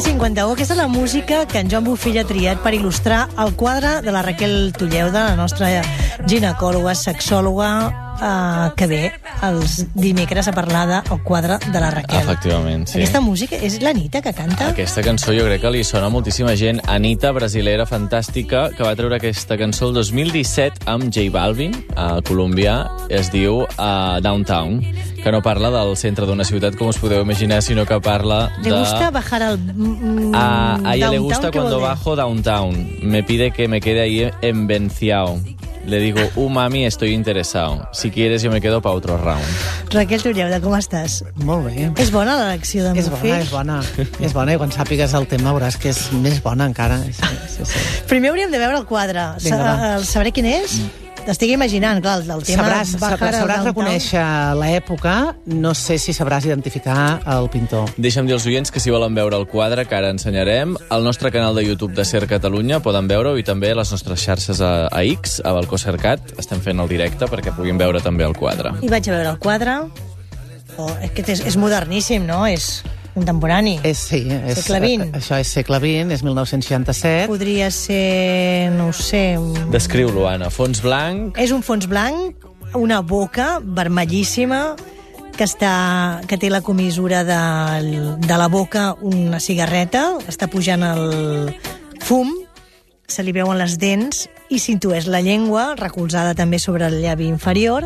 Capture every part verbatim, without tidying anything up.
cinquanta-u. Aquesta és la música que en Joan Bofill ha triat per il·lustrar el quadre de la Raquel Tulleuda, la nostra ginecòloga, sexòloga, eh, que ve els dimecres a parlar del quadre de la Raquel. Efectivament, sí. Aquesta música és l'Anita que canta? Aquesta cançó jo crec que li sona a moltíssima gent. Anita, brasilera fantàstica, que va treure aquesta cançó el dos mil disset amb J Balvin, a Colòmbia. Es diu uh, Downtown, que no parla del centre d'una ciutat, com us podeu imaginar, sinó que parla de... ¿Le gusta bajar al mm, A, a ella le downtown, gusta ¿qué cuando vol dir? bajo downtown. Me pide que me quede ahí envenciado. Le digo, uh, mami, estoy interesado. Si quieres, yo me quedo para otro round. Raquel Tulleuda, com estàs? Molt bé. És bona l'elecció de És bona, Bofill? és bona. És bona, i quan sàpigues el tema veuràs que és més bona encara. Sí, sí, sí. Primer hauríem de veure el quadre. Vinga, Sa va. el sabré quin és? T'estic imaginant, clar, el tema... Sabràs, bajar sabràs, al sabràs downtown. reconèixer l'època, no sé si sabràs identificar el pintor. Deixa'm dir als oients que si volen veure el quadre que ara ensenyarem, al nostre canal de YouTube de Ser Catalunya poden veure-ho, i també a les nostres xarxes a, a X, a Balcó Cercat, estem fent el directe perquè puguin veure també el quadre. I vaig a veure el quadre. Oh, és que és, és moderníssim, no? És contemporani. És, sí, és, Segle vint. Això és segle vint, és mil nou-cents seixanta-set. Podria ser, no ho sé... un- Descriu-lo, Anna. Fons blanc, És un fons blanc, una boca vermellíssima, que, està, que té la comissura de, de la boca una cigarreta, està pujant el fum, se li veuen les dents i s'intueix la llengua, recolzada també sobre el llavi inferior,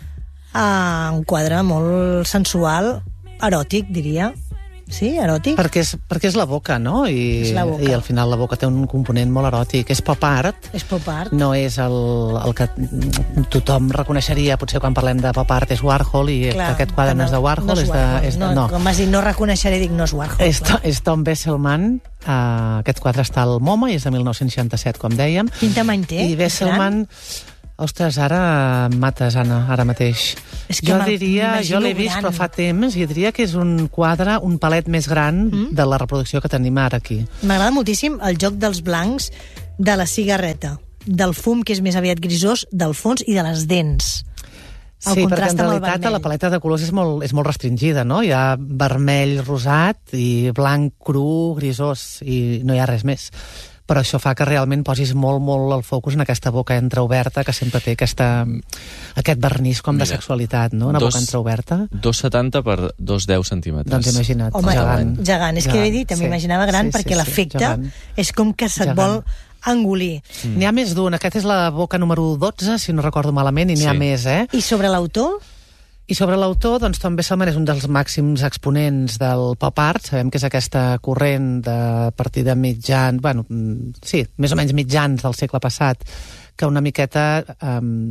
a un quadre molt sensual, eròtic, diria. Sí, eròtic? Perquè és, perquè és la boca, no? I, És la boca. I al final la boca té un component molt eròtic. És pop art, És pop art. no és el, el que tothom reconeixeria, potser quan parlem de pop art és Warhol, i Clar, aquest quadre no és de Warhol, és de... És de no, no. Com has dit, no reconeixeré, dic, no és Warhol. És, to, és Tom Besselman. Uh, aquest quadre està al MoMA i és de mil nou-cents seixanta-set, com dèiem. Quin tamany té? I Besselman... Ostres, ara em mates, Anna, ara mateix. És que jo me'l- diria, jo l'he m'imagino vist gran. però fa temps, i diria que és un quadre, un palet més gran mm. de la reproducció que tenim ara aquí. M'agrada moltíssim el joc dels blancs, de la cigarreta, del fum, que és més aviat grisós, del fons i de les dents. El Sí, perquè contrast en amb el realitat vermell. la paleta de colors és molt, és molt restringida, no? Hi ha vermell rosat i blanc cru, grisós, i no hi ha res més. Però això fa que realment posis molt, molt el focus en aquesta boca entreoberta, que sempre té aquesta, aquest vernís com de Mira, sexualitat, no? Una dos- boca entreoberta. dos coma setanta per dos coma deu centímetres. Doncs imagina't, Home, gegant. gegant. És que he dit, sí. m'imaginava gran, Sí, sí, perquè sí, l'efecte gegant. és com que se't Gegant. vol engolir. Mm. N'hi ha més d'un. Aquest és la boca número dotze, si no recordo malament, i n'hi ha Sí. més, eh? I sobre l'autor? I sobre l'autor, doncs, Tom Besselman és un dels màxims exponents del pop art. Sabem que és aquesta corrent de a partir de mitjans, bueno, mm, sí, més o menys mitjans del segle passat, que una miqueta um,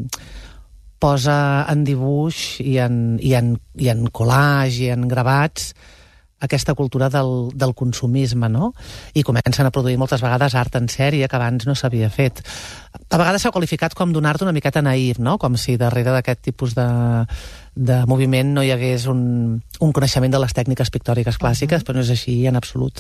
posa en dibuix i en, i en, i en collage i en gravats aquesta cultura del, del consumisme, no? I comencen a produir moltes vegades art en sèrie que abans no s'havia fet. A vegades s'ha qualificat com d'un art una miqueta naïf, no? Com si darrere d'aquest tipus de, de moviment no hi hagués un, un coneixement de les tècniques pictòriques clàssiques, uh -huh. però no és així en absolut.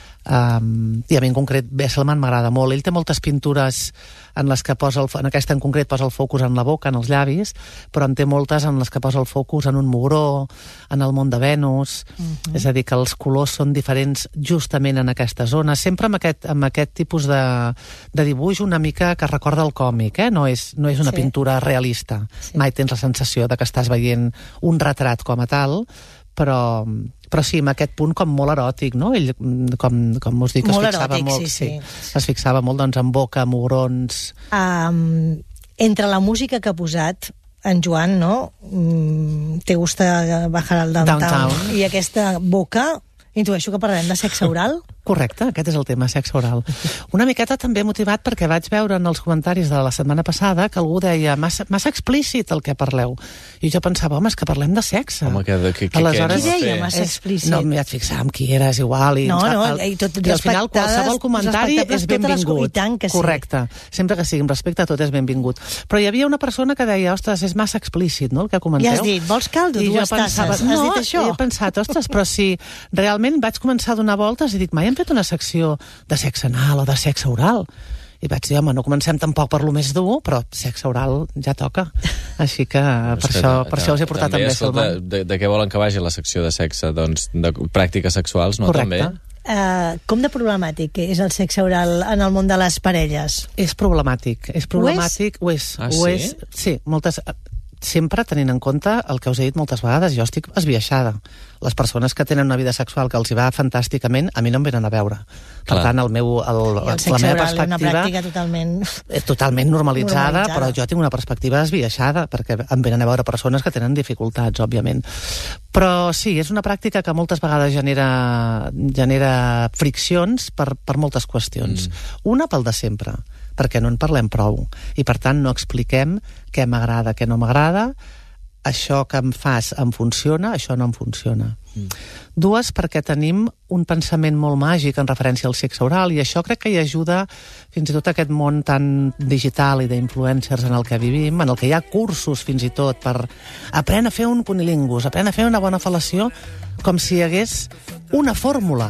Um, I a mi en concret Besselman m'agrada molt. Ell té moltes pintures en les que posa el, en aquesta en concret posa el focus en la boca, en els llavis, però en té moltes en les que posa el focus en un mugró, en el món de Venus. Uh-huh. És a dir, que els colors són diferents justament en aquesta zona, sempre amb aquest, amb aquest tipus de, de dibuix una mica que recorda el còmic, eh? No és, no és una Sí. pintura realista. Sí. Mai tens la sensació de que estàs veient un retrat com a tal, però, però sí, amb aquest punt com molt eròtic, no? Ell, com, com us dic, es Molt fixava eròtic, molt, sí, sí. es fixava molt doncs, en boca, mugrons... Um, entre la música que ha posat en Joan, no? Mm, te gusta bajar al downtown, Downtown. i aquesta boca, intueixo que parlarem de sexe oral. Correcte, aquest és el tema, sexe oral. Una miqueta també motivat perquè vaig veure en els comentaris de la setmana passada que algú deia massa, massa explícit el que parleu. I jo pensava, home, és que parlem de sexe. Home, que, que, que, que Aleshores- Qui hem de deia fer? massa És- explícit? No, m'hi vaig fixar en qui eres, igual. I, No, no, el, i tot i al final respectades- qualsevol comentari respectables és totes les co- benvingut. i tant que sí. Correcte. Sempre que sigui amb respecte a tot és benvingut. Però hi havia una persona que deia, ostres, és massa explícit, no?, el que comenteu. I has dit, vols caldo, I dues jo pensava, tasses? Has no, dit això? he pensat, ostres, però si realment vaig començar a donar voltes i dic, mai hem fet una secció de sexe anal o de sexe oral. I vaig dir, home, no comencem tampoc per lo més dur, però sexe oral ja toca. Així que per, És que això, ta- per això us he portat també, també, escolta, Salman. de, de què volen que vagi la secció de sexe? Doncs de pràctiques sexuals, no? Correcte. També? Uh, com de problemàtic és el sexe oral en el món de les parelles? És problemàtic. És problemàtic, ho és. Ah, ho sí? és, sí, moltes... Sempre tenint en compte el que us he dit moltes vegades, jo estic esbiaixada. Les persones que tenen una vida sexual que els hi va fantàsticament, a mi no em venen a veure. Per Clar. tant, el meu, el, I el la sexe meva oral és una perspectiva pràctica totalment... és totalment normalitzada, normalitzada, però jo tinc una perspectiva esbiaixada, perquè em venen a veure persones que tenen dificultats, òbviament. Però sí, és una pràctica que moltes vegades genera, genera friccions per, per moltes qüestions. Mm. Una pel de sempre, perquè no en parlem prou. I, per tant, no expliquem què m'agrada, què no m'agrada, això que em fas em funciona, això no em funciona. Mm. Dues, perquè tenim un pensament molt màgic en referència al sexe oral, i això crec que hi ajuda fins i tot aquest món tan digital i d'influencers en el que vivim, en el que hi ha cursos fins i tot per aprendre a fer un cunilingus, aprendre a fer una bona fel·lació, com si hi hagués una fórmula.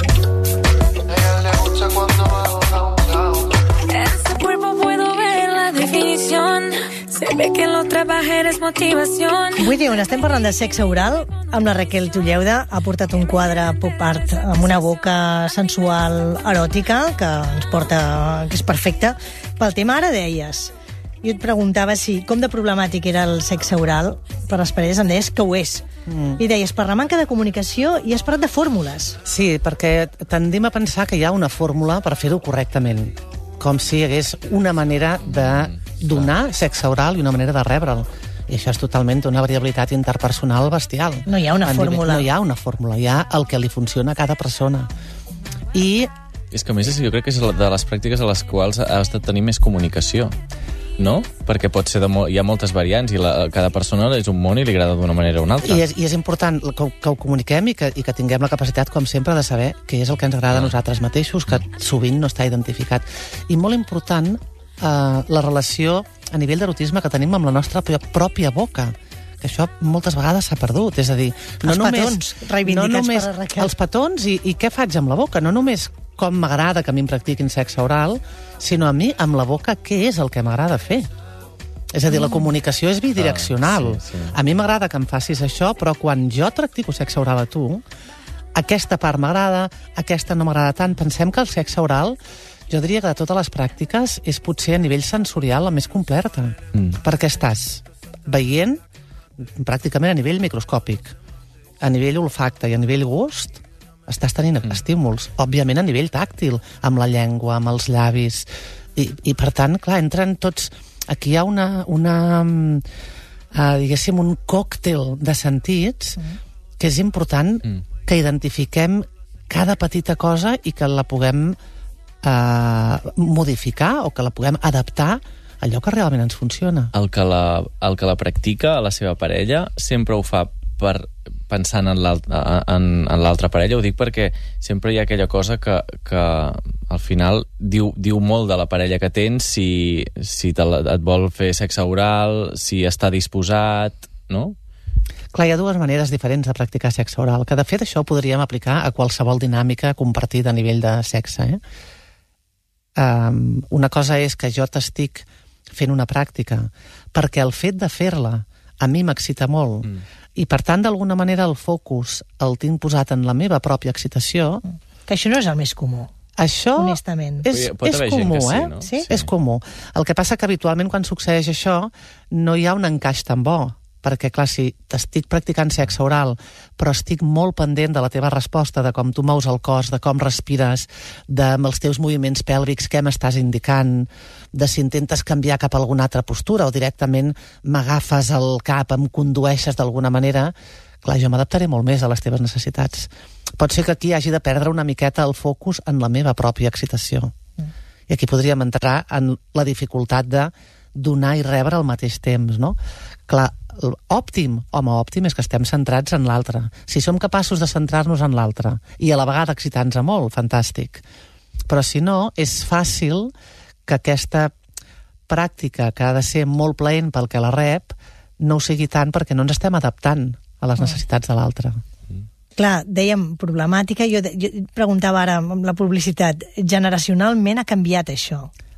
Se ve que lo trabajar es motivación. Avui dia, on estem parlant de sexe oral, amb la Raquel Tulleuda, ha portat un quadre pop art amb una boca sensual eròtica que ens porta, que és perfecta pel tema. Ara deies, jo et preguntava si com de problemàtic era el sexe oral per les parelles, em deies que ho és. Mm. I deies, per la manca de comunicació, i has parlat de fórmules. Sí, perquè tendim a pensar que hi ha una fórmula per fer-ho correctament, com si hi hagués una manera de donar sexe oral i una manera de rebre'l. I això és totalment una variabilitat interpersonal bestial. No hi ha una fórmula. No hi ha una fórmula, hi ha el que li funciona a cada persona. I... És que a més jo crec que és de les pràctiques a les quals has de tenir més comunicació, no? Perquè pot ser de mo- hi ha moltes variants i la, cada persona és un món i li agrada d'una manera o una altra. I és, i és important que, que ho comuniquem i que, i que tinguem la capacitat, com sempre, de saber què és el que ens agrada a nosaltres mateixos, que sovint no està identificat. I molt important, eh, la relació a nivell d'erotisme que tenim amb la nostra pròpia boca, que això moltes vegades s'ha perdut. És a dir, no els només, petons, reivindicats no només per la Raquel. Els petons i, i què faig amb la boca, no només com m'agrada que a mi em practiquin sexe oral, sinó a mi, amb la boca, què és el que m'agrada fer. És a dir, la comunicació és bidireccional. Ah, sí, sí. A mi m'agrada que em facis això, però quan jo practico sexe oral a tu, aquesta part m'agrada, aquesta no m'agrada tant. Pensem que el sexe oral, jo diria que de totes les pràctiques, és potser a nivell sensorial la més completa. Mm. Perquè estàs veient pràcticament a nivell microscòpic, a nivell olfacte i a nivell gust, estàs tenint mm. estímuls. Òbviament a nivell tàctil, amb la llengua, amb els llavis, i, i per tant, clar, entren tots... Aquí hi ha una, una uh, diguéssim, un còctel de sentits mm. que és important mm. que identifiquem cada petita cosa i que la puguem uh, modificar o que la puguem adaptar a allò que realment ens funciona. El que la, el que la practica a la seva parella sempre ho fa per pensant en l'altra parella. Ho dic perquè sempre hi ha aquella cosa que, que al final diu, diu molt de la parella que tens, si, si te la, et vol fer sexe oral, si està disposat, no? Clar, hi ha dues maneres diferents de practicar sexe oral, que de fet això ho podríem aplicar a qualsevol dinàmica compartida a nivell de sexe. Eh? Um, una cosa és que jo t'estic fent una pràctica perquè el fet de fer-la a mi m'excita molt, mm. i per tant d'alguna manera el focus el tinc posat en la meva pròpia excitació. Que això no és el més comú. Això honestament. és, és comú, sí, eh? No? Sí? Sí. És comú. El que passa que habitualment quan succeeix això no hi ha un encaix tan bo, perquè clar, si t'estic practicant sexe oral però estic molt pendent de la teva resposta, de com tu mous el cos, de com respires, dels teus moviments pèlvics, què m'estàs indicant, de si intentes canviar cap a alguna altra postura o directament m'agafes el cap, em condueixes d'alguna manera, clar, jo m'adaptaré molt més a les teves necessitats. Pot ser que aquí hagi de perdre una miqueta el focus en la meva pròpia excitació. Mm. I aquí podríem entrar en la dificultat de donar i rebre al mateix temps, no? Clar, òptim, home, òptim és que estem centrats en l'altre. Si som capaços de centrar-nos en l'altre i a la vegada excitar-nos a molt, fantàstic. Però si no, és fàcil que aquesta pràctica, que ha de ser molt plaent pel que la rep, no ho sigui tant perquè no ens estem adaptant a les necessitats de l'altre. Clar, dèiem problemàtica, jo, jo preguntava ara amb la publicitat, generacionalment ha canviat això.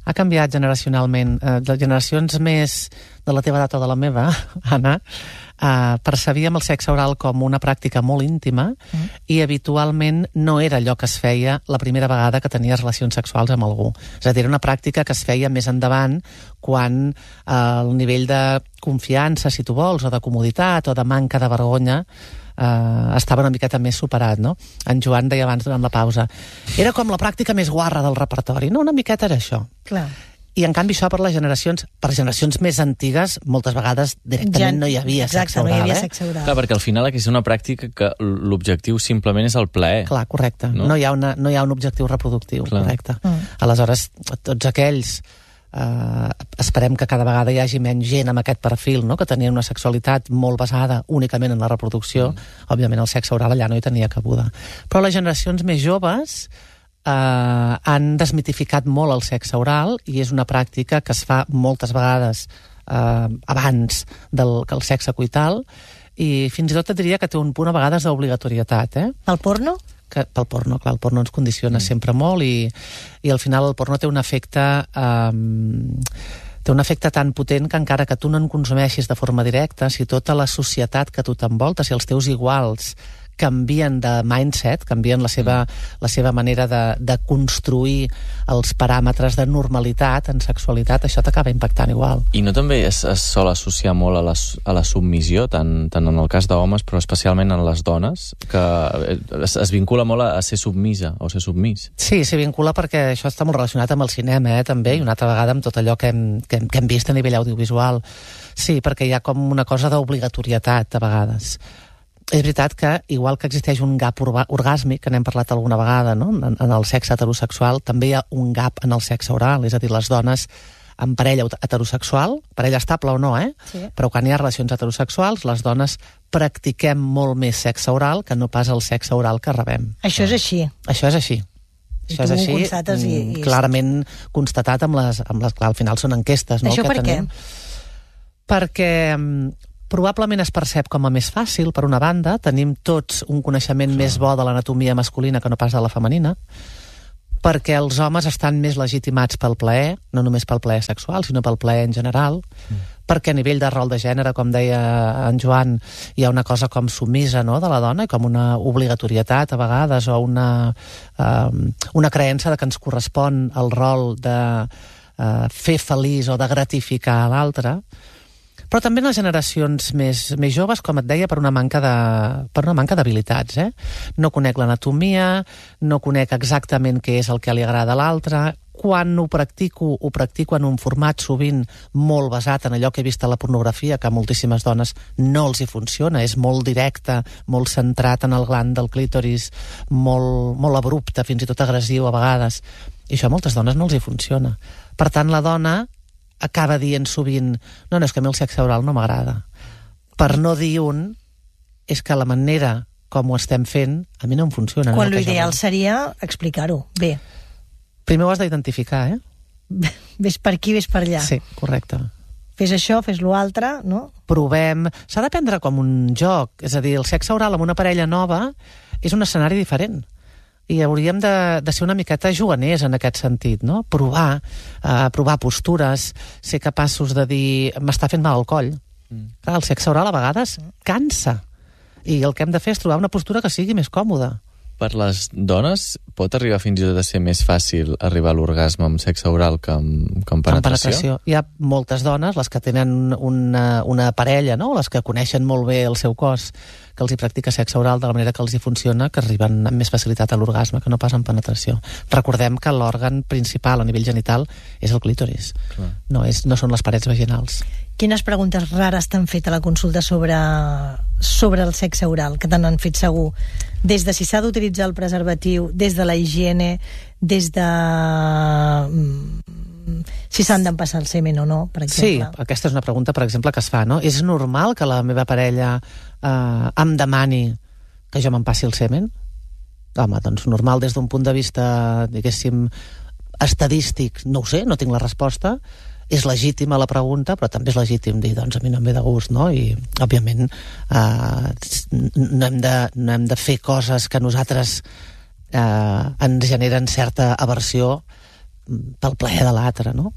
Ha canviat generacionalment. Eh, de generacions més de la teva edat o de la meva, Anna, eh, percebíem el sexe oral com una pràctica molt íntima mm. i habitualment no era allò que es feia la primera vegada que tenies relacions sexuals amb algú. És a dir, era una pràctica que es feia més endavant quan eh, el nivell de confiança, si tu vols, o de comoditat o de manca de vergonya Uh, estava una miqueta més superat, no? En Joan deia abans durant la pausa. Era com la pràctica més guarra del repertori, no? Una miqueta era això. Clar. I en canvi això per les generacions, per generacions més antigues, moltes vegades directament ja, no hi havia exacte, sexe oral. No hi havia eh? sexe oral. Clar, perquè al final aquí és una pràctica que l'objectiu simplement és el plaer. Clar, correcte. No, no, hi, ha una, no hi ha un objectiu reproductiu, Clar. correcte. Mm. Aleshores, tots aquells Uh, esperem que cada vegada hi hagi menys gent amb aquest perfil, no? Que tenien una sexualitat molt basada únicament en la reproducció. Mm. Òbviament el sexe oral allà no hi tenia cabuda. Però les generacions més joves uh, han desmitificat molt el sexe oral i és una pràctica que es fa moltes vegades uh, abans del, que el sexe coital i fins i tot et diria que té un punt a vegades d'obligatorietat. Eh? El porno? Que, pel porno, clar, el porno ens condiciona mm. sempre molt i, i al final el porno té un efecte um, té un efecte tan potent que encara que tu no en consumeixis de forma directa, si tota la societat que tu t'envolta, si els teus iguals canvien de mindset, canvien la seva, mm. la seva manera de, de construir els paràmetres de normalitat en sexualitat, això t'acaba impactant igual. I no també es, es sol associar molt a la, a la submissió, tant, tant en el cas d'homes, però especialment en les dones, que es, es vincula molt a, a ser submisa o ser submís? Sí, s'hi vincula perquè això està molt relacionat amb el cinema, eh, també, i una altra vegada amb tot allò que hem, que hem, que hem vist a nivell audiovisual. Sí, perquè hi ha com una cosa d'obligatorietat, a vegades. És veritat que, igual que existeix un gap orgàsmic, que n'hem parlat alguna vegada, no? en, en el sexe heterosexual, també hi ha un gap en el sexe oral, és a dir, les dones en parella heterosexual, parella estable o no, eh? Sí. Però quan hi ha relacions heterosexuals, les dones practiquem molt més sexe oral que no pas el sexe oral que rebem. Això és així. Això és així. I Això és així, i, i... clarament constatat amb les, amb les... Clar, al final són enquestes, no? Això que per tenim. què? Perquè probablement es percep com a més fàcil, per una banda, tenim tots un coneixement sí. més bo de l'anatomia masculina que no pas de la femenina, perquè els homes estan més legitimats pel plaer, no només pel plaer sexual, sinó pel plaer en general, mm. perquè a nivell de rol de gènere, com deia en Joan, hi ha una cosa com submisa, no?, de la dona, com una obligatorietat a vegades, o una, um, una creença de que ens correspon el rol de uh, fer feliç o de gratificar a l'altre, però també en les generacions més, més joves, com et deia, per una manca de, per una manca d'habilitats. Eh? No conec l'anatomia, no conec exactament què és el que li agrada a l'altre. Quan ho practico, ho practico en un format sovint molt basat en allò que he vist a la pornografia, que a moltíssimes dones no els hi funciona, és molt directe, molt centrat en el gland del clítoris, molt, molt abrupte, fins i tot agressiu a vegades. I això a moltes dones no els hi funciona. Per tant, la dona acaba dient sovint, no, no, és que a mi el sexe oral no m'agrada. Per no dir un, és que la manera com ho estem fent, a mi no em funciona. Quan no l'ideal seria explicar-ho bé. Primer ho has d'identificar, eh? Ves per aquí, ves per allà. Sí, correcte. Fes això, fes l'altre, no? Provem. S'ha de prendre com un joc. És a dir, el sexe oral amb una parella nova és un escenari diferent. I hauríem de, de ser una miqueta juganers en aquest sentit, no? Provar, uh, provar postures, ser capaços de dir m'està fent mal el coll. Mm. Clar, el sexe oral a vegades cansa. I el que hem de fer és trobar una postura que sigui més còmoda. Per les dones pot arribar fins i tot a ser més fàcil arribar a l'orgasme amb sexe oral que amb, que amb penetració? Amb penetració. Hi ha moltes dones, les que tenen una, una parella, no? Les que coneixen molt bé el seu cos, que els hi practica sexe oral de la manera que els hi funciona, que arriben amb més facilitat a l'orgasme que no pas amb penetració. Recordem que l'òrgan principal a nivell genital és el clítoris. No, és, no són les parets vaginals. Quines preguntes rares t'han fet a la consulta sobre, sobre el sexe oral, que te n'han fet segur? Des de si s'ha d'utilitzar el preservatiu, des de la higiene, des de si s'han d'empassar el semen o no, per exemple. Sí, aquesta és una pregunta, per exemple, que es fa, no? És normal que la meva parella eh, em demani que jo m'empassi el semen? Home, doncs normal des d'un punt de vista, diguéssim, estadístic, no ho sé, no tinc la resposta. És legítima la pregunta, però també és legítim dir, doncs a mi no em ve de gust, no? I, òbviament, eh, no, hem de, no hem de fer coses que a nosaltres eh, ens generen certa aversió pel plaer de l'altre, no?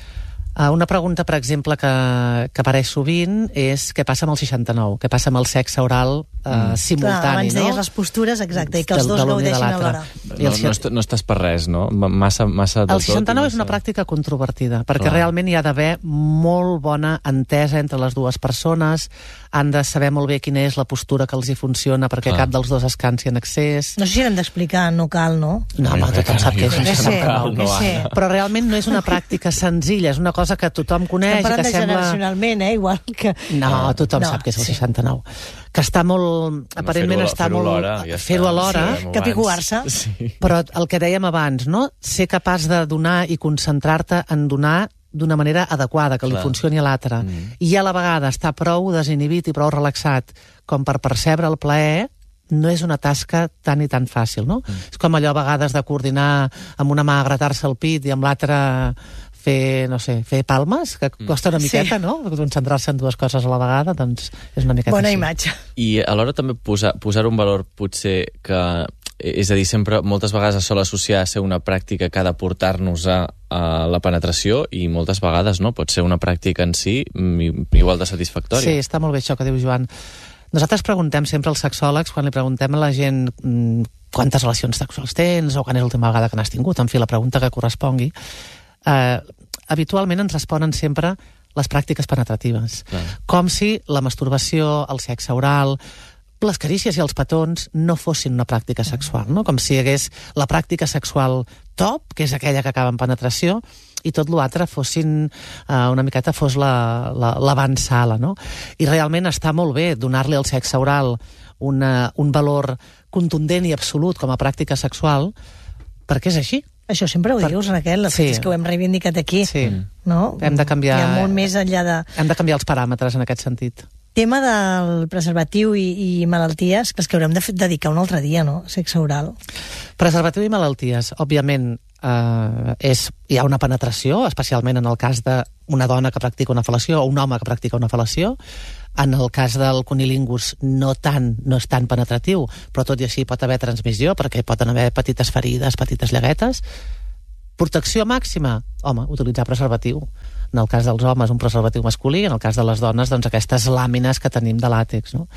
Una pregunta, per exemple, que, que apareix sovint és què passa amb el seixanta-nou, què passa amb el sexe oral eh, mm. simultani, Clar, abans no? deies les postures, exacte, i que els dos gaudeixin alhora. No, no, est no estàs per res, no? Massa, massa del el seixanta-nou tot, és una pràctica controvertida, perquè Clar. realment hi ha d'haver molt bona entesa entre les dues persones, han de saber molt bé quina és la postura que els hi funciona perquè Clar. cap dels dos es cansi en excés. No sé si l'hem d'explicar, no cal, no? No, home, tothom sap que és un Que sé, seixanta-nou. que sé. Però realment no és una pràctica senzilla, és una cosa que tothom coneix Estem i que parlant de sembla... generacionalment, eh? Igual que... No, tothom No, sap que és el sí. seixanta-nou. Que està molt... Aparentment fer-ho- està fer-ho molt... alhora, ja Fer-ho està. alhora. Sí, capiguar-se. Sí. Però el que dèiem abans, no? Ser capaç de donar i concentrar-te en donar d'una manera adequada, que li Clar. funcioni a l'altre. Mm. I a la vegada estar prou desinhibit i prou relaxat com per percebre el plaer, no és una tasca tan i tan fàcil, no? Mm. És com allò a vegades de coordinar amb una mà gratar-se el pit i amb l'altra fer, no sé, fer palmes, que costa una miqueta, Sí. no? Concentrar-se en dues coses a la vegada, doncs és una miqueta Bona així. imatge. I alhora també posar, posar un valor potser que, és a dir, sempre moltes vegades es sol associar a ser una pràctica que ha de portar-nos a, a la penetració i moltes vegades no, pot ser una pràctica en si igual de satisfactòria. Sí, està molt bé això que diu Joan. Nosaltres preguntem sempre als sexòlegs, quan li preguntem a la gent mmm, quantes relacions sexuals tens o quan és l'última vegada que n'has tingut, en fi, la pregunta que correspongui, eh, habitualment ens responen sempre les pràctiques penetratives. Clar. Com si la masturbació, el sexe oral, les carícies i els petons no fossin una pràctica sexual, no? Com si hi hagués la pràctica sexual top, que és aquella que acaba en penetració, i tot l'altre fossin, eh, una miqueta fos l'avançala, la, la, no? I realment està molt bé donar-li al sexe oral una, un valor contundent i absolut com a pràctica sexual, perquè és així. Això sempre ho Per- dius, Raquel, Sí. és que ho hem reivindicat aquí. Sí. No? Hem de canviar- Hi ha molt més enllà de... Hem de canviar els paràmetres en aquest sentit. Tema del preservatiu i, i malalties, que és que haurem de fer- dedicar un altre dia, no? Sexe oral. Preservatiu i malalties, òbviament, eh, és, hi ha una penetració, especialment en el cas d'una dona que practica una fel·lació o un home que practica una fel·lació. En el cas del cunilingus no tant, no és tan penetratiu, però tot i així pot haver transmissió, perquè poden haver petites ferides, petites llaguetes. Protecció màxima? Home, utilitzar preservatiu. En el cas dels homes, un preservatiu masculí, en el cas de les dones, doncs aquestes làmines que tenim de làtex, no?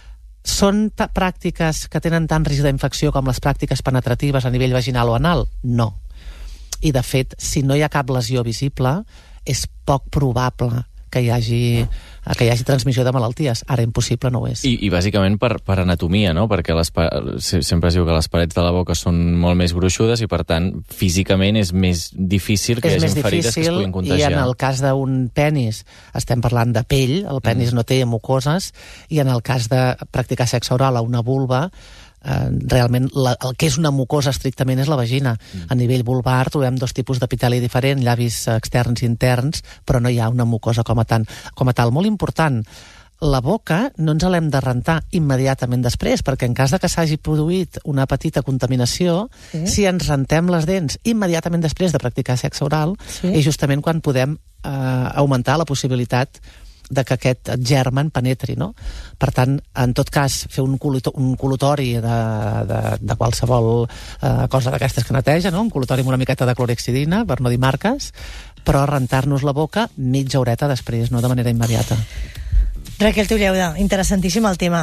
Són pràctiques que tenen tant risc d'infecció com les pràctiques penetratives a nivell vaginal o anal? No. I, de fet, si no hi ha cap lesió visible, és poc probable que hi hagi, que hi hagi transmissió de malalties. Ara, impossible no ho és. I, i bàsicament per, per anatomia, no? Perquè les, sempre es diu que les parets de la boca són molt més gruixudes i, per tant, físicament és més difícil que és hi hagi més ferides que es puguin difícil, i contagiar. en el cas d'un penis estem parlant de pell, el penis mm. no té mucoses, i en el cas de practicar sexe oral a una vulva, eh, realment la, el que és una mucosa estrictament és la vagina. Mm. A nivell vulvar trobem dos tipus d'epiteli diferent, llavis externs i interns, però no hi ha una mucosa com a, tant, com a tal. Molt important, la boca no ens l'hem de rentar immediatament després, perquè en cas de que s'hagi produït una petita contaminació, sí. si ens rentem les dents immediatament després de practicar sexe oral, sí. és justament quan podem eh, augmentar la possibilitat de que aquest germen penetri, no? Per tant, en tot cas, fer un, coluto, un col·lutori de, de, de qualsevol eh, cosa d'aquestes que neteja, no? Un col·lutori amb una miqueta de clorhexidina, per no dir marques, però rentar-nos la boca mitja horeta després, no de manera immediata. Raquel Teuleuda, interessantíssim el tema.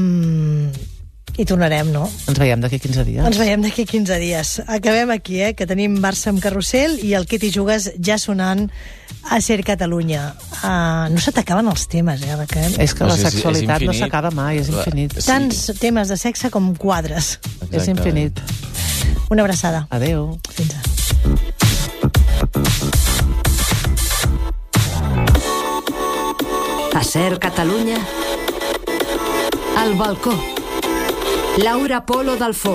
Mm, I tornarem, no? Ens veiem d'aquí quinze dies. Ens veiem d'aquí quinze dies. Acabem aquí, eh? Que tenim Barça amb Carrusel i el Que t'hi jugues ja sonant a Ser Catalunya. Uh, no se t'acaben els temes, eh, Raquel? És que No la sé, és- és sexualitat no infinit. s'acaba mai, és infinit. Sí. Tants temes de sexe com quadres. Exactament. És infinit. Una abraçada. Adéu. Fins ara. A Ser Catalunya, al balcó. Laura Polo Dalfó.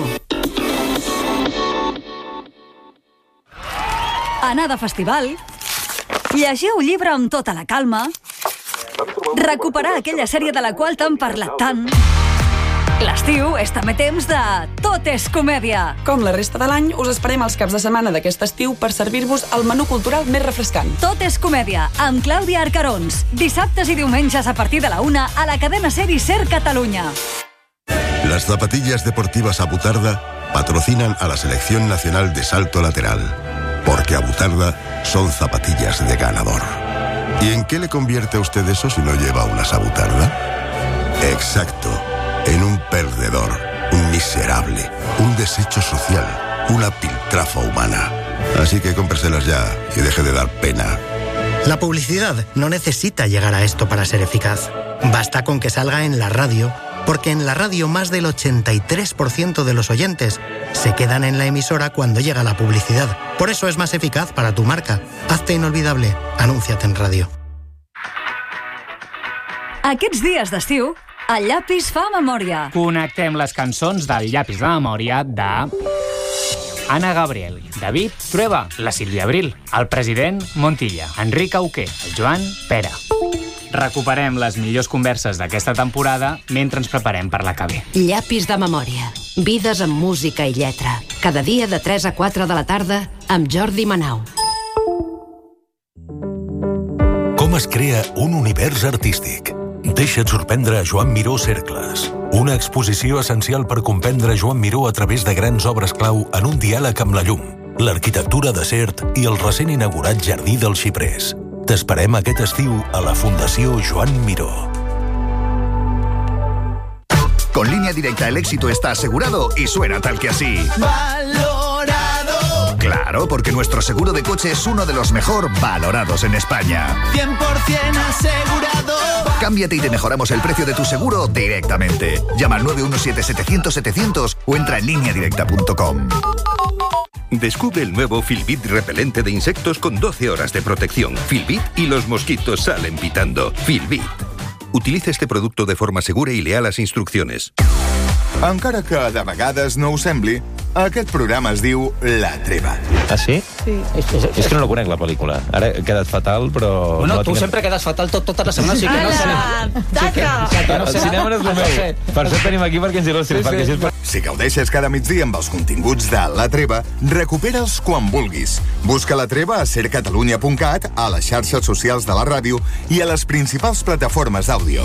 Anar de festival, llegir un llibre amb tota la calma, recuperar aquella sèrie de la qual t'han parlat tant. L'estiu és també temps de Tot és comèdia. Com la resta de l'any, us esperem els caps de setmana d'aquest estiu per servir-vos el menú cultural més refrescant. Tot és comèdia, amb Clàudia Arcarons. Dissabtes i diumenges a partir de la una a la cadena SER i Ser Catalunya. Las zapatillas deportivas Abutarda patrocinan a la Selección Nacional de Salto Lateral. Porque Abutarda son zapatillas de ganador. ¿Y en qué le convierte a usted eso si no lleva unas Abutarda? Exacto, en un perdedor, un miserable, un desecho social, una piltrafa humana. Así que cómpreselas ya y deje de dar pena. La publicidad no necesita llegar a esto para ser eficaz. Basta con que salga en la radio, porque en la radio más del ochenta y tres por ciento de los oyentes se quedan en la emisora cuando llega la publicidad. Por eso es más eficaz para tu marca. Hazte inolvidable. Anúnciate en radio. Aquests dies d'estiu, el llapis fa memòria. Connectem les cançons del llapis de memòria de... Anna Gabriel, David Trueba, la Sílvia Abril, el president Montilla, Enric Auqué, el Joan Pera. Recuperem les millors converses d'aquesta temporada mentre ens preparem per la que ve. Llapis de memòria. Vides amb música i lletra. Cada dia de tres a quatre de la tarda amb Jordi Manau. Com es crea un univers artístic? Deixa't sorprendre a Joan Miró Cercles. Una exposició essencial per comprendre Joan Miró a través de grans obres clau en un diàleg amb la llum, l'arquitectura de Sert i el recent inaugurat Jardí dels Xiprers. T'esperem aquest estiu a la Fundació Joan Miró. Con Línea Directa el éxito está asegurado y suena tal que así. ¡Valorado! Claro, porque nuestro seguro de coche es uno de los mejor valorados en España. cien por ciento asegurado. Cámbiate y te mejoramos el precio de tu seguro directamente. Llama al nueve uno siete setecientos setecientos o entra en línea directa punto com. Descubre el nuevo Filbit repelente de insectos con doce horas de protección. Filbit y los mosquitos salen pitando. Filbit. Utiliza este producto de forma segura i lea les instruccions. Encara que de vegades no ho sembli, aquest programa es diu La Treva. Ah, sí? Sí. És, és, és que no la conec, la pel·lícula. Ara he quedat fatal, però... Bueno, no tu tinc... sempre quedes fatal tot, tota la setmana, sí que no sé. Taca! Sí que no El sé. cinema no és el meu. Per això tenim aquí perquè ens il·lustris. Sí, sí. Perquè si és per... Si gaudeixes cada migdia amb els continguts de La Treva, recupera'ls quan vulguis. Busca La Treva a ser catalunya punt cat, a les xarxes socials de la ràdio i a les principals plataformes d'àudio.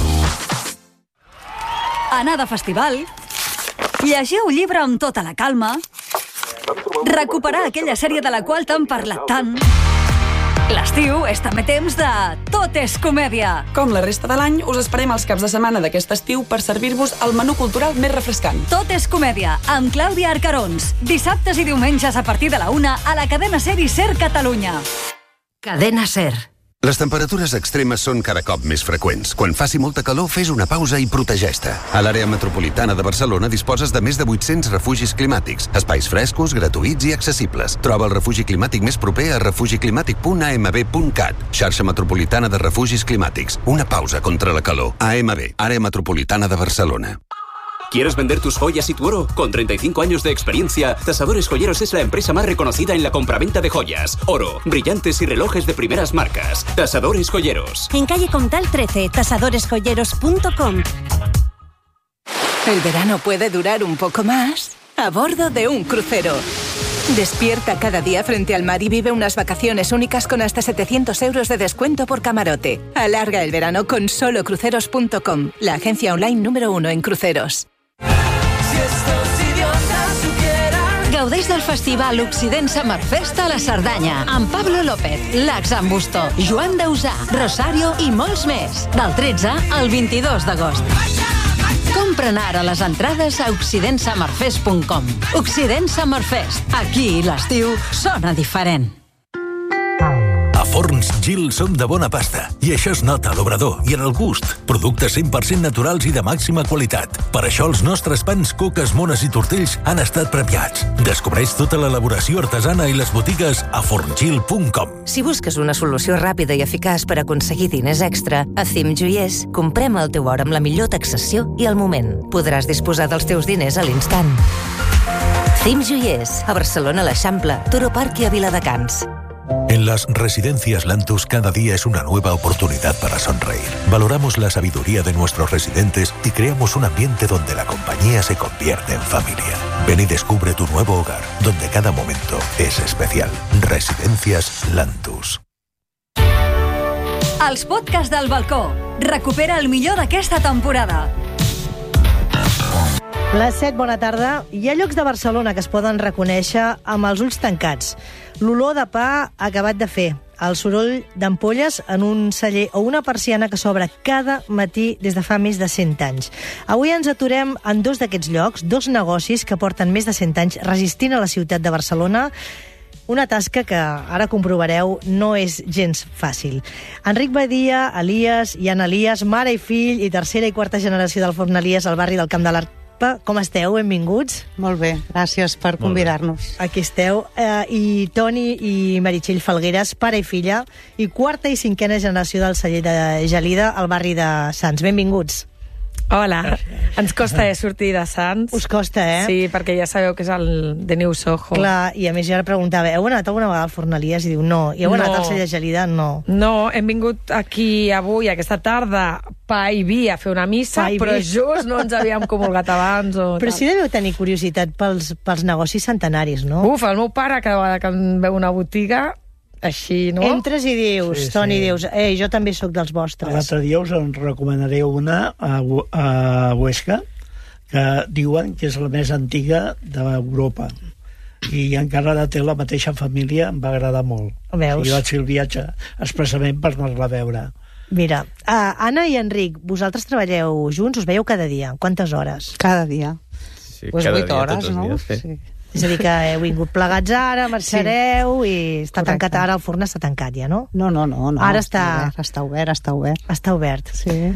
Anar de festival, llegir un llibre amb tota la calma, recuperar aquella sèrie de la qual t'han parlat tant. L'estiu és també temps de Tot és comèdia. Com la resta de l'any, us esperem els caps de setmana d'aquest estiu per servir-vos el menú cultural més refrescant. Tot és comèdia, amb Clàudia Arcarons. Dissabtes i diumenges a partir de la una a la cadena Ser i Ser Catalunya. Cadena Ser. Les temperatures extremes són cada cop més freqüents. Quan faci molta calor, fes una pausa i protegeix-te. A l'àrea metropolitana de Barcelona disposes de més de vuit-cents refugis climàtics, espais frescos, gratuïts i accessibles. Troba el refugi climàtic més proper a refugiclimàtic punt a m b punt cat. Xarxa metropolitana de refugis climàtics. Una pausa contra la calor. A m b, àrea metropolitana de Barcelona. ¿Quieres vender tus joyas y tu oro? Con treinta y cinco años de experiencia, Tasadores Joyeros es la empresa más reconocida en la compraventa de joyas, oro, brillantes y relojes de primeras marcas. Tasadores Joyeros. En calle Comtal trece, tasadores joyeros punto com. El verano puede durar un poco más a bordo de un crucero. Despierta cada día frente al mar y vive unas vacaciones únicas con hasta setecientos euros de descuento por camarote. Alarga el verano con solo cruceros punto com, la agencia online número uno en cruceros. Gaudeix del festival Occident Summer Fest a la Cerdanya amb Pablo López, Lax Ambusto, Joan Dausà, Rosario i molts més. Del tretze al vint-i-dos d'agost. Compra'n ara les entrades a occident summer fest punt com. Occident Summer Fest. Aquí l'estiu sona diferent. A Forns Gil som de bona pasta i això es nota a l'obrador i en el gust. Productes cent per cent naturals i de màxima qualitat. Per això els nostres pans, coques, mones i tortells han estat premiats. Descobreix tota l'elaboració artesana i les botigues a forns gil punt com. Si busques una solució ràpida i eficaç per aconseguir diners extra, a Cim Joiers comprem el teu or amb la millor taxació i al moment. Podràs disposar dels teus diners a l'instant. Cim Joiers, a Barcelona, l'Eixample, Toro Park i a Viladecans. En las residencias Lantus cada día es una nueva oportunidad para sonreír. Valoramos la sabiduría de nuestros residentes y creamos un ambiente donde la compañía se convierte en familia. Ven y descubre tu nuevo hogar, donde cada momento es especial. Residencias Lantus. Els podcasts del balcó. Recupera el millor d'aquesta temporada. Les set, bona tarda. Hi ha llocs de Barcelona que es poden reconèixer amb els ulls tancats. L'olor de pa acabat de fer, el soroll d'ampolles en un celler o una persiana que s'obre cada matí des de fa més de cent anys. Avui ens aturem en dos d'aquests llocs, dos negocis que porten més de cent anys resistint a la ciutat de Barcelona. Una tasca que, ara comprovareu, no és gens fàcil. Enric Badia, Elias i Anna Elias, mare i fill i tercera i quarta generació del Forn Elias al barri del Camp de l'Arc. Com esteu? Benvinguts. Molt bé, gràcies per convidar-nos. Aquí esteu. Eh, I Toni i Meritxell Falgueres, pare i filla, i quarta i cinquena generació del celler de Gelida al barri de Sants. Benvinguts. Hola, ens costa eh, sortir de Sants. Us costa, eh? Sí, perquè ja sabeu que és el de New Soho. Clar, i a més jo ara preguntava, heu anat alguna vegada al Forn Elias? I diu, no. I heu anat No. al celler de Gelida? No. No, hem vingut aquí avui, aquesta tarda, pa i vi a fer una missa, Pa i vi. però just no ens havíem comulgat abans. O Però tal. sí deveu tenir curiositat pels, pels negocis centenaris, no? Uf, el meu pare, cada vegada que em veu una botiga, així, no? Entres i dius, Sí, sí. Toni, dius, ei, jo també sóc dels vostres. L'altre dia us en recomanaré una a, Hu- a Huesca, que diuen que és la més antiga d'Europa. I encara ara té la mateixa família, em va agradar molt. Veus? I vaig fer el viatge expressament per anar-la a veure. Mira, uh, Anna i Enric, vosaltres treballeu junts, us veieu cada dia. Quantes hores? Cada dia. Sí, Pues cada vuit dia, hores, tots els no? dies, sí. Sí. És a dir, que heu vingut plegats ara, marxareu, sí. I està Correcte. tancat ara, el forn està tancat ja, no? No, no, no. no Ara està... està- Obert, està obert, està obert. Està obert. Sí.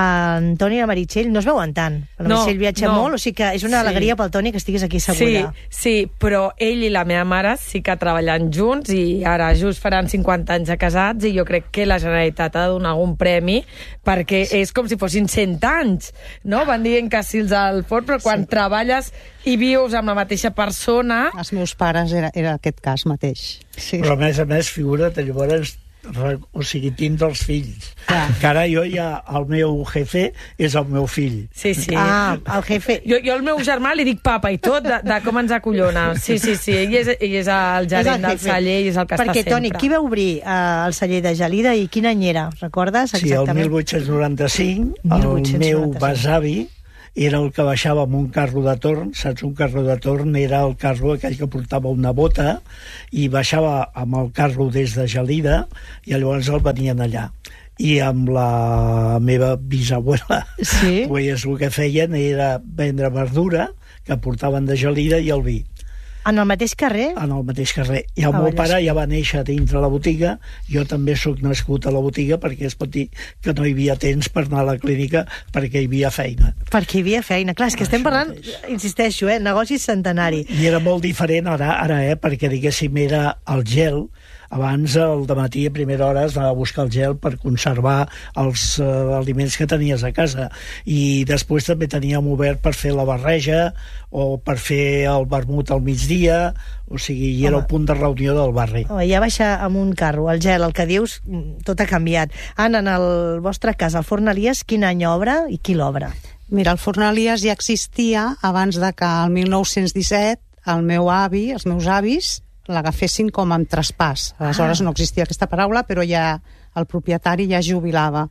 En Toni i la Meritxell no es veuen tant. La No, Meritxell viatja no. molt, o sigui que és una Sí. alegria pel Toni que estiguis aquí Sí, segura. sí, però ell i la meva mare sí que treballen junts i ara just faran cinquanta anys de casats i jo crec que la Generalitat ha de donar algun premi perquè sí. és com si fossin cent anys, no? Van dient que sí els al forn, però quan sí. treballes i vius amb la mateixa persona... Els meus pares era, era aquest cas mateix. Sí. Però a més a més, figura't, llavors, re- o sigui, tindre els fills. Que ara jo ja, el meu jefe és el meu fill. Sí, sí. Ah, el jefe... Jo, jo al meu germà li dic papa i tot, de, de com ens acollona. Sí, sí, sí, ell és, ell és el És gerent el del jefe. celler i és el que Perquè, està sempre. Toni, qui va obrir eh, el celler de Gelida i quin any era? Recordes Sí, el exactament? mil vuit-cents noranta-cinc, el mil vuit-cents meu noranta-cinc. besavi era el que baixava amb un carro de torn, saps? Un carro de torn era el carro aquell que portava una bota i baixava amb el carro des de Gelida i llavors el venien allà. I amb la meva bisabuela, sí? pues, el que feien era vendre verdura que portaven de Gelida i el vi. En el mateix carrer? En el mateix carrer. I el Ah, meu allà pare sí. ja va néixer dintre la botiga, jo també sóc nascut a la botiga perquè es pot dir que no hi havia temps per anar a la clínica perquè hi havia feina. Perquè hi havia feina. Clar, és que estem parlant, insisteixo, eh, negocis centenari. I era molt diferent ara, ara eh, perquè diguéssim era el gel. Abans, al dematí, a primera hora, es va a buscar el gel per conservar els uh, aliments que tenies a casa. I després també teníem obert per fer la barreja o per fer el vermut al migdia, o sigui, i era Home. el punt de reunió del barri. Oh, ja baixa amb un carro, el gel, el que dius, mm, tot ha canviat. Anna, en el vostre cas, el Forn Elias, quin any obre i qui l'obre? Mira, el Forn Elias ja existia abans de que el mil nou-cents disset el meu avi, els meus avis, l'agafessin com amb traspàs. Aleshores Ah. no existia aquesta paraula, però ja el propietari ja es jubilava.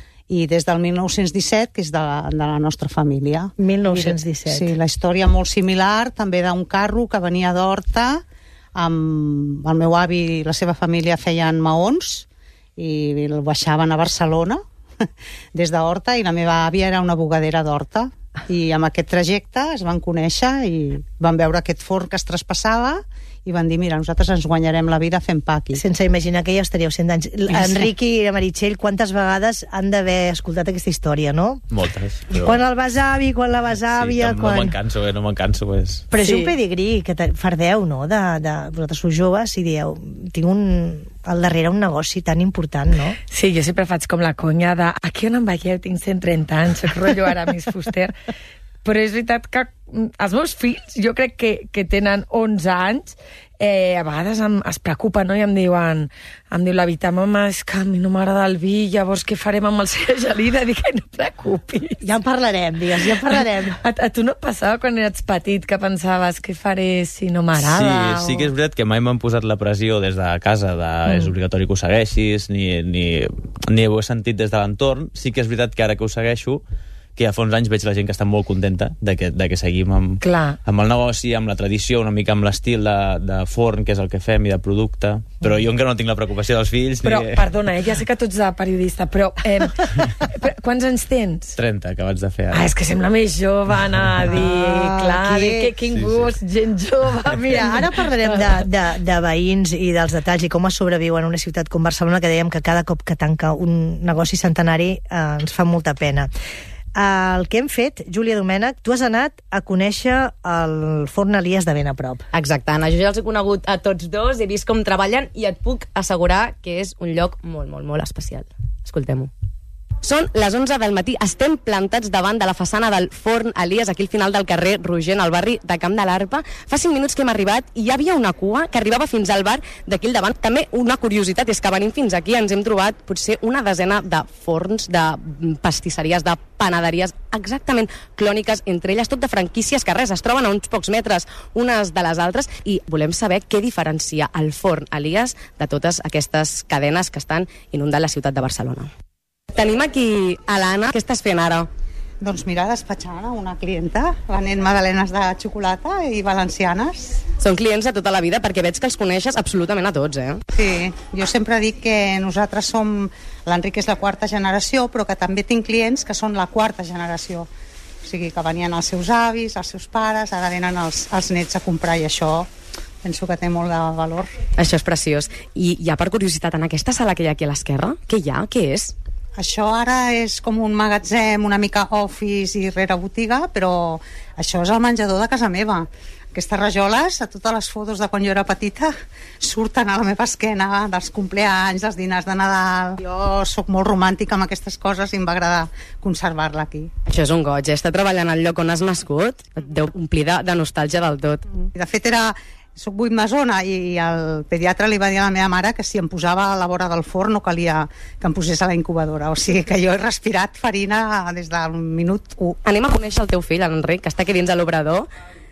I des del mil nou-cents disset, que és de la, de la nostra família. mil nou-cents disset. Sí, la història molt similar, també d'un carro que venia d'Horta, amb el meu avi i la seva família feien maons i el baixaven a Barcelona des d'Horta, i la meva àvia era una bugadera d'Horta, i amb aquest trajecte es van conèixer i van veure aquest forn que es traspassava i van dir, mira, nosaltres ens guanyarem la vida fent pa aquí. Sense imaginar que ja estaríeu cent anys. Sí. Enric i la Meritxell, quantes vegades han d'haver escoltat aquesta història, no? Moltes. Però... Quan el besavi, quan la besàvia... sí, no quan... me'n canso, eh? No me'n canso, pues. Però és Sí. un pedigrí que te- fardeu, no? De, de, vosaltres sou joves i dieu, tinc un, al darrere un negoci tan important, no? Sí, jo sempre faig com la conya de aquí on em veieu, tinc cent trenta anys, soc rotllo ara Miss Fuster. Però és veritat que mm, els meus fills, jo crec que, que tenen onze anys, eh, a vegades em, es preocupen, no? I em diuen, em diu la Vita, mama, és que a mi no m'agrada el vi, llavors què farem amb el celler Gelida? Dic, "Ai, no et preocupis. Ja en parlarem, digues, ja en parlarem. A, a tu no et passava quan eres petit que pensaves què faré si no m'agrada? Sí, sí que és veritat que mai m'han posat la pressió des de casa de Mm. és obligatori que ho segueixis, ni, ni, ni ho he sentit des de l'entorn. Sí que és veritat que ara que ho segueixo que ja fa uns anys veig la gent que està molt contenta de que, de que seguim amb, amb el negoci, amb la tradició, una mica amb l'estil de, de forn, que és el que fem, i de producte, però jo encara no tinc la preocupació dels fills. Però, ni... perdona, eh, ja sé que tu ets de periodista, però, eh, però quants anys tens? trenta, acabats de fer ara. Ah, és que sembla més jove, anar a dir, ah, clar, que, que, quin gust, sí, sí. gent jove. Mira, ara parlarem de, de, de veïns i dels detalls i com es sobreviu en una ciutat com Barcelona, que dèiem que cada cop que tanca un negoci centenari eh, ens fa molta pena. El que hem fet, Júlia Domènech, tu has anat a conèixer el Forn Elies de ben a prop. Exacte, Anna, jo ja els he conegut a tots dos, he vist com treballen i et puc assegurar que és un lloc molt, molt, molt especial. Escoltem-ho. Són les onze del matí, estem plantats davant de la façana del Forn Elies, aquí al final del carrer Rogent, al barri de Camp de l'Arpa. Fa cinc minuts que hem arribat i hi havia una cua que arribava fins al bar d'aquí al davant. També una curiositat és que venint fins aquí ens hem trobat potser una desena de forns, de pastisseries, de panaderies exactament clòniques entre elles, tot de franquícies que res, es troben a uns pocs metres unes de les altres, i volem saber què diferencia el Forn Elies de totes aquestes cadenes que estan inundant la ciutat de Barcelona. Tenim aquí a l'Anna. Què estàs fent ara? Doncs mira, despatxant a una clienta, venent magdalenes de xocolata i valencianes. Són clients de tota la vida, perquè veig que els coneixes absolutament a tots, eh? Sí, jo sempre dic que nosaltres som... L'Enric és la quarta generació, però que també tinc clients que són la quarta generació. O sigui, que venien els seus avis, els seus pares, ara venen els, els nets a comprar, i això penso que té molt de valor. Això és preciós. I ja per curiositat, en aquesta sala que hi ha aquí a l'esquerra, què hi ha? Què és? Això ara és com un magatzem, una mica office i rere botiga, però això és el menjador de casa meva. Aquestes rajoles, a totes les fotos de quan jo era petita, surten a la meva esquena, dels compleanys, dels dinars de Nadal. Jo sóc molt romàntica amb aquestes coses i em va agradar conservar-la aquí. Això és un goig, eh? Estar treballant al lloc on has nascut et deu omplir de, de nostàlgia del tot. De fet, era... Soc vuit masona i el pediatre li va dir a la meva mare que si em posava a la vora del forn no calia que em posés a la incubadora. O sigui que jo he respirat farina des del minut u. Anem a conèixer el teu fill, l'Enric, que està aquí dins de l'obrador,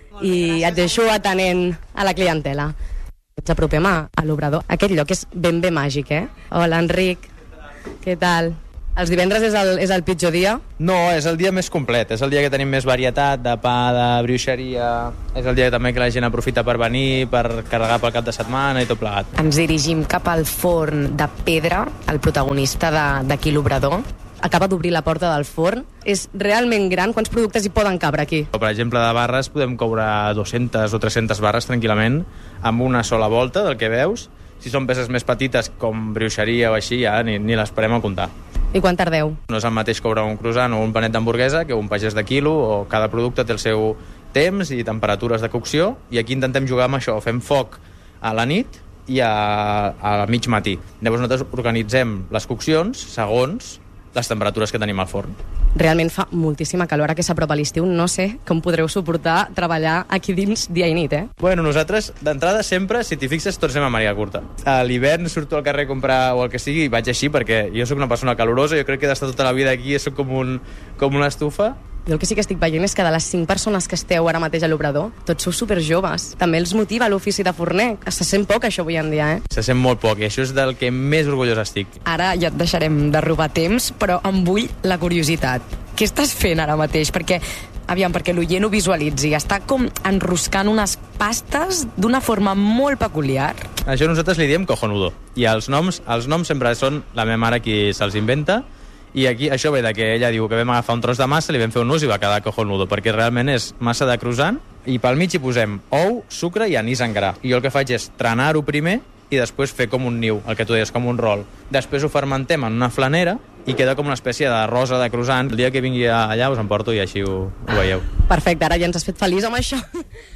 i et deixo atenent a la clientela. Ens apropem a, a l'obrador. Aquest lloc és ben bé màgic, eh? Hola, Enric. Què tal? Els divendres és el, és el pitjor dia? No, és el dia més complet, és el dia que tenim més varietat de pa, de brioixeria, és el dia també que la gent aprofita per venir, per carregar pel cap de setmana i tot plegat. Ens dirigim cap al forn de pedra, el protagonista d'aquí l'obrador. Acaba d'obrir la porta del forn. És realment gran. Quants productes hi poden cabre aquí? Per exemple, de barres podem cobrar dues-centes o tres-centes barres tranquil·lament amb una sola volta del que veus. Si són peces més petites com brioixeria o així, ja ni, ni les parem a comptar. I quan tardeu? No és el mateix cobrar un croissant o un panet d'hamburguesa que un pagès de quilo, o cada producte té el seu temps i temperatures de cocció, i aquí intentem jugar amb això. Fem foc a la nit i a, a mig matí. Llavors nosaltres organitzem les coccions segons les temperatures que tenim al forn. Realment fa moltíssima calor. Ara que s'apropa l'estiu, no sé com podreu suportar treballar aquí dins dia i nit, eh? Bueno, nosaltres, d'entrada, sempre, si t'hi fixes, tots anem a màniga curta. A l'hivern surto al carrer a comprar o el que sigui i vaig així perquè jo sóc una persona calorosa, jo crec que he d'estar tota la vida aquí i sóc com, un, com una estufa. Jo el que sí que estic veient és que de les cinc persones que esteu ara mateix a l'obrador, tots sou superjoves. També els motiva l'ofici de forner. Se sent poc, això, avui en dia, eh? Se sent molt poc, i això és del que més orgullós estic. Ara ja et deixarem de robar temps, però em vull la curiositat. Què estàs fent ara mateix? Perquè, aviam, perquè l'oient ho visualitzi. Està com enroscant unes pastes d'una forma molt peculiar. Això nosaltres li diem cojonudo. I els noms, els noms sempre són la meva mare qui se'ls inventa. I aquí això ve de que ella diu que vam agafar un tros de massa, li vam fer un nus i va quedar cojonudo, perquè realment és massa de croissant, i pel mig hi posem ou, sucre i anís en gra. I jo el que faig és trenar-ho primer i després fer com un niu, el que tu deies, com un rol. Després ho fermentem en una flanera i queda com una espècie de rosa de croissant. El dia que vingui allà us en porto i així ho, ho veieu. Perfecte, ara ja ens has fet feliç amb això.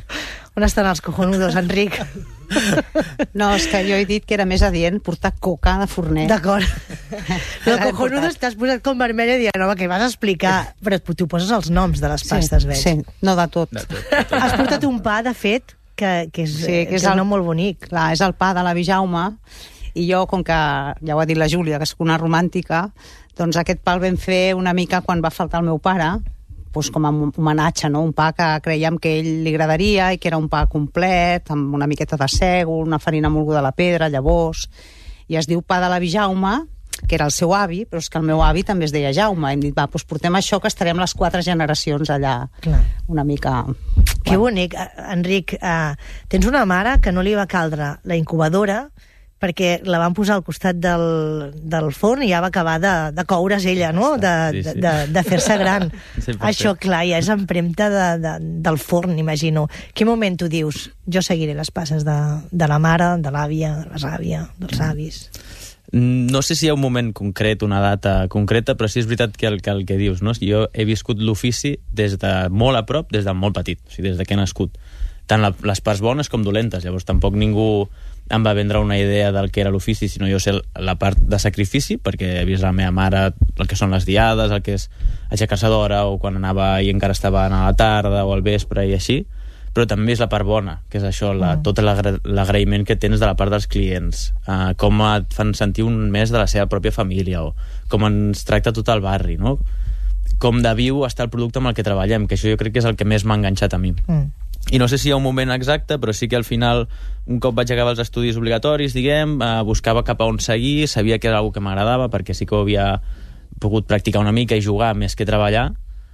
On estan els cojonudos, Enric? No, és que jo he dit que era més adient portar coca de forner. D'acord. No, cojonudos t'has posat com vermella i dient, home, que vas explicar, però tu poses els noms de les pastes, sí, veig. Sí, no de tot. De tot, de tot. Has portat un pa, de fet, que, que és, sí, que és el nom molt bonic. Clar, és el pa de l'avi Jaume, i jo, com que ja ho ha dit la Júlia, que soc una romàntica, doncs aquest pa el vam fer una mica quan va faltar el meu pare, doncs com a homenatge, no? Un pa que creiem que ell li agradaria i que era un pa complet, amb una miqueta de sègol, una farina molguda a la pedra, llavors, i es diu pa de l'avi Jaume, que era el seu avi, però és que el meu avi també es deia Jaume. Hem dit, va, doncs portem això, que estarem les quatre generacions allà. Clar. Una mica... Que bonic. Enric, eh, tens una mare que no li va caldre la incubadora perquè la van posar al costat del, del forn i ja va acabar de, de coure's ella, no? De, sí, sí. de, de, de fer-se gran. cent per cent. Això, clar, ja és empremta de, de, del forn, imagino. Quin moment tu dius, jo seguiré les passes de, de la mare, de l'àvia, de la sàvia, dels avis? No sé si hi ha un moment concret, una data concreta, però sí és veritat que el que, el que dius, no? Jo he viscut l'ofici des de molt a prop, des de molt petit, o sigui, des de que he nascut. Tant la, les parts bones com dolentes, llavors tampoc ningú em va vendre una idea del que era l'ofici, sinó jo sé la part de sacrifici, perquè he vist la meva mare el que són les diades, el que és aixecar-se d'hora, o quan anava i encara estava a la tarda o al vespre i així, però també és la part bona, que és això, la, mm. tot l'agraïment que tens de la part dels clients, uh, com et fan sentir un més de la seva pròpia família, o com ens tracta tot el barri, no? Com de viu està el producte amb el que treballem, que això jo crec que és el que més m'ha enganxat a mi. Mm. I no sé si hi ha un moment exacte, però sí que al final, un cop vaig acabar els estudis obligatoris, diguem, eh, buscava cap a on seguir, sabia que era una que m'agradava, perquè sí que ho havia pogut practicar una mica i jugar més que treballar,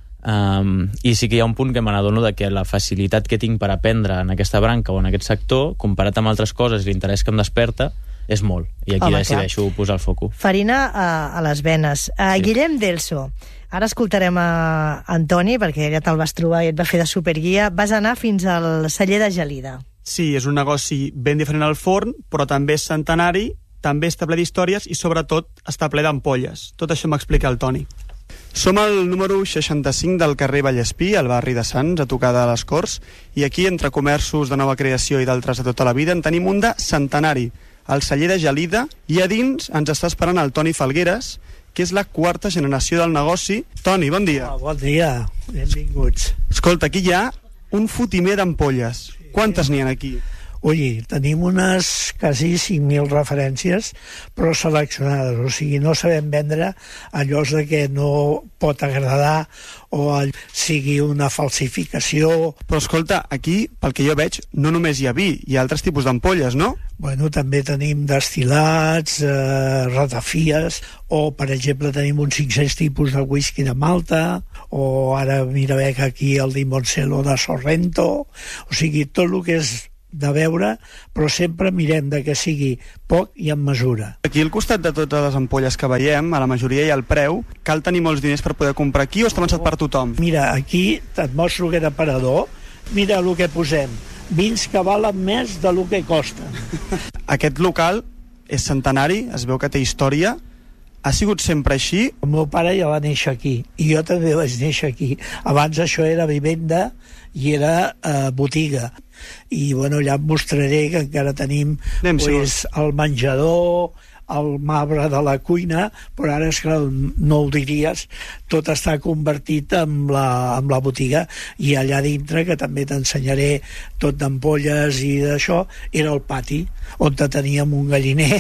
um, i sí que hi ha un punt que me n'adono de que la facilitat que tinc per aprendre en aquesta branca o en aquest sector, comparat amb altres coses i l'interès que em desperta, és molt. I aquí Home, decideixo clar. posar el foco. Farina a, a les venes. Uh, sí. Guillem Delso, ara escoltarem a Antoni, perquè ja te'l vas trobar i et va fer de superguia. Vas anar fins al celler de Gelida. Sí, és un negoci ben diferent al forn, però també és centenari, també està ple d'històries i sobretot està ple d'ampolles. Tot això m'explica el Toni. Som al número seixanta-cinc del carrer Vallespí, al barri de Sants, a tocar de les Corts, i aquí, entre comerços de nova creació i d'altres de tota la vida, en tenim un de centenari, el celler de Gelida, i a dins ens està esperant el Toni Falgueres, que és la quarta generació del negoci. Toni, bon dia. Oh, bon dia, benvinguts. Escolta, aquí hi ha un fotimer d'ampolles. Sí. Quantes n'hi ha aquí? Ui, tenim unes quasi cinc mil referències, però seleccionades. O sigui, no sabem vendre allò que no pot agradar o sigui una falsificació. Però escolta, aquí, pel que jo veig, no només hi ha vi, hi ha altres tipus d'ampolles, no? Bueno, també tenim destil·lats, eh, ratafies, o, per exemple, tenim uns cinc-cents tipus de whisky de Malta, o ara mira bé que aquí el Limoncello de Sorrento, o sigui, tot el que és de veure, però sempre mirem de que sigui poc i en mesura. Aquí al costat de totes les ampolles que veiem, a la majoria hi ha el preu. Cal tenir molts diners per poder comprar aquí o està pensat per tothom? Mira, aquí et mostro aquest aparador. Mira el que posem. Vins que valen més del que costa. Aquest local és centenari, es veu que té història. Ha sigut sempre així? El meu pare ja va néixer aquí i jo també vaig néixer aquí. Abans això era vivenda i era eh, botiga. I bueno, ja et mostraré que encara tenim pues, el menjador, el marbre de la cuina, però ara és que no ho diries, tot està convertit en la, en la botiga, i allà dintre, que també t'ensenyaré tot d'ampolles i d'això, era el pati, on teníem un galliner.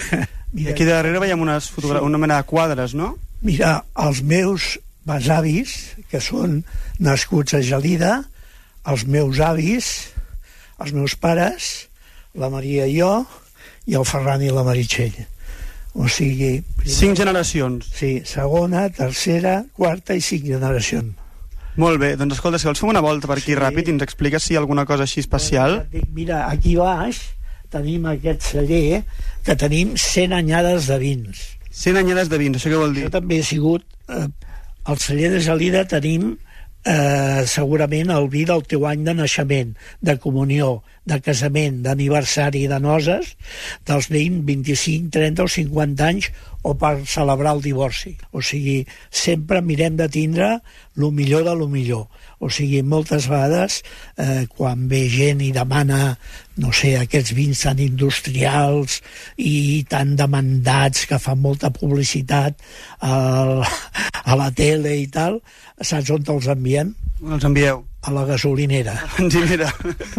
I aquí darrere veiem unes fotogra- una mena de quadres, no? Mira, els meus besavis, que són nascuts a Gelida, els meus avis, els meus pares, la Maria i jo, i el Ferran i la Meritxell. O sigui... Primer, cinc generacions. Sí, segona, tercera, quarta i cinc generacions. Molt bé, doncs escolta, si vols fem una volta per aquí sí. ràpid i ens expliques si hi ha alguna cosa així especial. Dic, mira, aquí baix tenim aquest celler que tenim cent anyades de vins. cent anyades de vins, això què vol dir? Això també ha sigut... Eh, al celler de Gelida tenim eh, segurament el vi del teu any de naixement, de comunió, de casament, d'aniversari, de noces, dels vint, vint-i-cinc, trenta o cinquanta anys, o per celebrar el divorci. O sigui, sempre mirem de tindre el millor de lo millor. O sigui, moltes vegades, eh, quan ve gent i demana, no sé, aquests vins tan industrials i tan demandats que fan molta publicitat a, a la tele i tal, saps on els enviem? On els envieu? A la gasolinera. Gasolinera.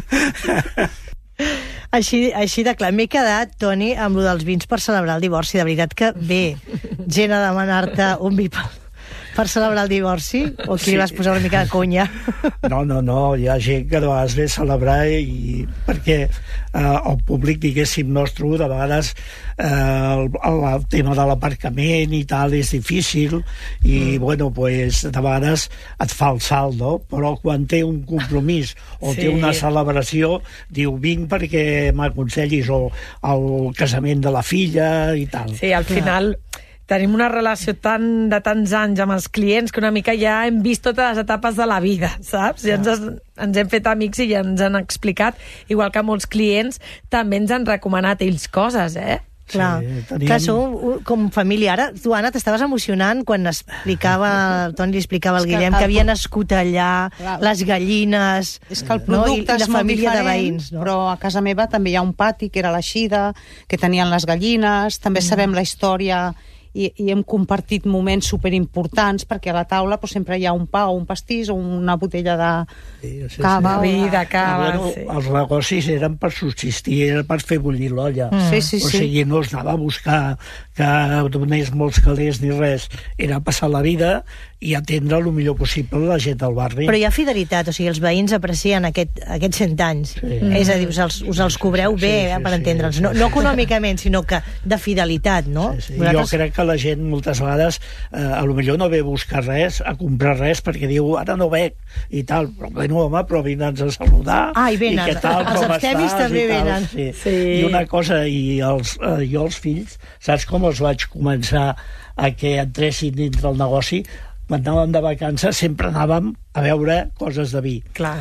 Així, així de clar, m'he quedat, Toni, amb lo dels vins per celebrar el divorci. De veritat que ve gent a demanar-te un vi pel, per celebrar el divorci? O aquí sí. vas posar una mica de conya? No, no, no, hi ha gent que de vegades ve a celebrar i perquè eh, el públic, diguéssim, nostre, de vegades eh, el, el tema de l'aparcament i tal és difícil i, mm. bueno, pues, de vegades et fa el salt, no? Però quan té un compromís o sí. té una celebració, diu, vinc perquè m'aconsellis o el casament de la filla i tal. Sí, al final tenim una relació tan, de tants anys amb els clients que una mica ja hem vist totes les etapes de la vida, saps? Ja ens, ens hem fet amics i ja ens han explicat, igual que molts clients també ens han recomanat ells coses, eh? Clar, sí, teníem... clar, sou com família. Ara, tu, Anna, t'estaves emocionant quan explicava, el Toni li explicava al Guillem que havia nascut allà, clar, les gallines... És que el producte no? I, i és molt diferent, veïns, no? Però a casa meva també hi ha un pati que era l'Eixida, que tenien les gallines, també mm. sabem la història i, i hem compartit moments superimportants perquè a la taula pues, sempre hi ha un pa o un pastís o una botella de sí, sí, cava, sí. vi, de cava. Bueno, sí. Els negocis eren per subsistir, era per fer bullir l'olla. Mm. Sí, sí, o sigui, sí. no es anava a buscar que donés molts calés ni res. Era passar la vida i atendre el millor possible la gent del barri. Però hi ha fidelitat, o sigui, els veïns aprecien aquest, aquests cent anys. Sí. És a dir, us els, us els cobreu bé, sí, sí, eh, per entendre'ns. Sí, no, no econòmicament, sinó que de fidelitat, no? Sí, sí. Vosaltres... Jo crec que la gent moltes vegades eh, a lo millor no ve a buscar res, a comprar res, perquè diu, ara no veig, i tal. Però bueno, home, però vindre'ns a saludar. Ah, i venen. I què tal, els com abstemis estàs, també venen. Sí. Sí. I una cosa, i els, eh, jo els fills, saps com els vaig començar a que entressin dintre el negoci? Quan anàvem de vacances sempre anàvem a veure coses de vi. Clar.